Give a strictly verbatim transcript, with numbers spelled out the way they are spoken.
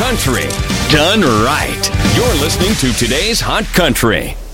Country, done right. You're listening to today's Hot Country.